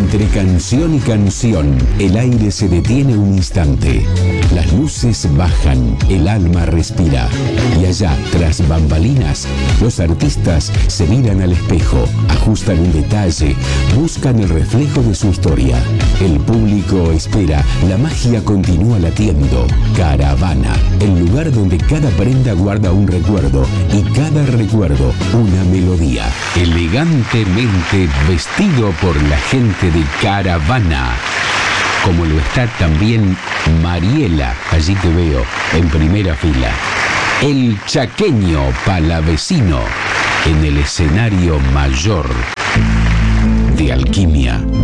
Entre canción y canción, el aire se detiene un instante. Las luces bajan, el alma respira. Y allá, tras bambalinas, los artistas se miran al espejo, ajustan un detalle, buscan el reflejo de su historia. El público espera, la magia continúa latiendo. Caravana, el lugar donde cada prenda guarda un recuerdo y cada recuerdo una melodía. Elegantemente vestido por la gente de Caravana, como lo está también Mariela, allí te veo, en primera fila. El chaqueño palavecino en el escenario mayor de Alquimia.